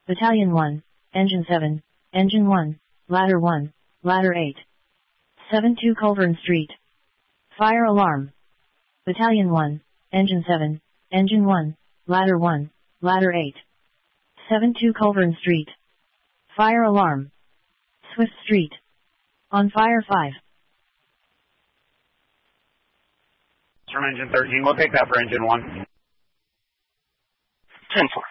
Battalion 1, Engine 7, Engine 1, Ladder 1, Ladder 8. 72 Colburn Street. Fire alarm. Battalion 1, Engine 7, Engine 1, Ladder 1, Ladder 8. 72 Colburn Street. Fire alarm. Swift Street. On fire 5. From Engine 13, we'll take that for Engine 1. 10-4.